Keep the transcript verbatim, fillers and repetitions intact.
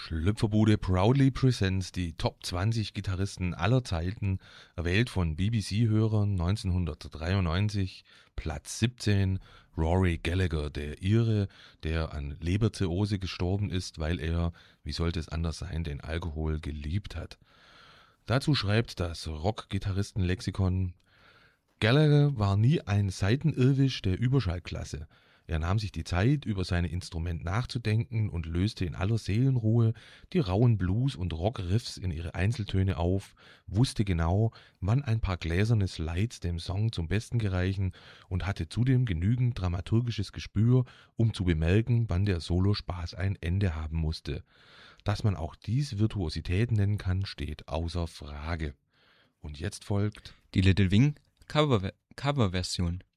Schlüpferbude proudly presents die Top zwanzig Gitarristen aller Zeiten, erwählt von B B C-Hörern neunzehnhundertdreiundneunzig, Platz siebzehn, Rory Gallagher, der Ire, der an Leberzirrhose gestorben ist, weil er, wie sollte es anders sein, den Alkohol geliebt hat. Dazu schreibt das Rock-Gitarristen-Lexikon: Gallagher war nie ein Saitenirrwisch der Überschallklasse. Er nahm sich die Zeit, über sein Instrument nachzudenken und löste in aller Seelenruhe die rauen Blues- und Rock-Riffs in ihre Einzeltöne auf, wusste genau, wann ein paar gläserne Slides dem Song zum Besten gereichen und hatte zudem genügend dramaturgisches Gespür, um zu bemerken, wann der Solospaß ein Ende haben musste. Dass man auch dies Virtuosität nennen kann, steht außer Frage. Und jetzt folgt die Little Wing Cover Coverversion.